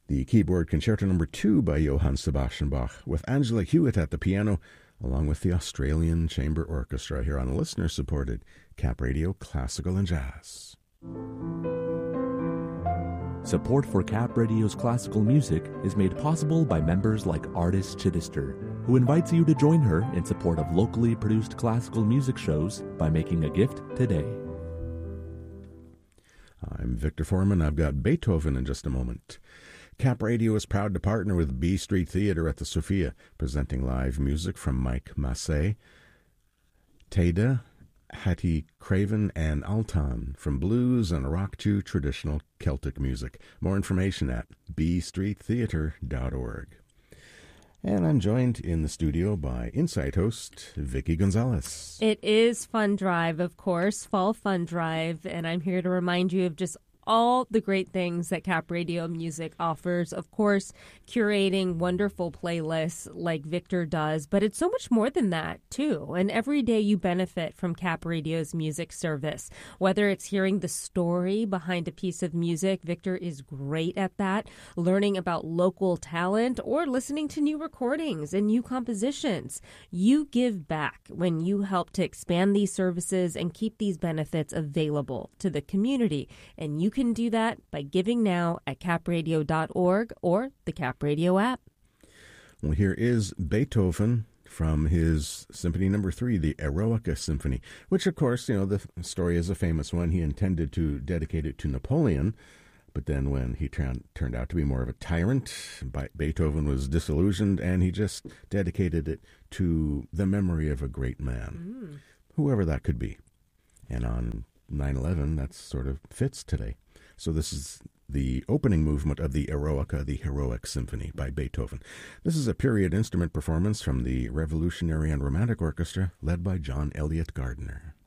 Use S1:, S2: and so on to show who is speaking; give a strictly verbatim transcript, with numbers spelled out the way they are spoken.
S1: the keyboard Concerto Number two by Johann Sebastian Bach, with Angela Hewitt at the piano, along with the Australian Chamber Orchestra here on listener-supported Cap Radio Classical and Jazz.
S2: Support for Cap Radio's classical music is made possible by members like Artist Chittister, who invites you to join her in support of locally produced classical music shows by making a gift today.
S1: I'm Victor Foreman. I've got Beethoven in just a moment. Cap Radio is proud to partner with B Street Theatre at the Sophia, presenting live music from Mike Massey, Teda, Hattie Craven, and Altan, from blues and rock to traditional Celtic music. More information at b street theatre dot org. And I'm joined in the studio by Insight host Vicky Gonzalez.
S3: It is Fun Drive, of course, Fall Fun Drive, and I'm here to remind you of just all the great things that Cap Radio Music offers. Of course, curating wonderful playlists like Victor does, but it's so much more than that, too. And every day you benefit from Cap Radio's music service. Whether it's hearing the story behind a piece of music, Victor is great at that, learning about local talent, or listening to new recordings and new compositions. You give back when you help to expand these services and keep these benefits available to the community. And you can can do that by giving now at cap radio dot org or the Cap Radio app.
S1: Well, here is Beethoven from his Symphony Number Three, the Eroica Symphony, which, of course, you know, the story is a famous one. He intended to dedicate it to Napoleon, but then when he turned turned out to be more of a tyrant, Beethoven was disillusioned, and he just dedicated it to the memory of a great man, mm. whoever that could be. And on nine eleven, that sort of fits today. So this is the opening movement of the Eroica, the Heroic Symphony by Beethoven. This is a period instrument performance from the Revolutionary and Romantic Orchestra led by John Elliott Gardner.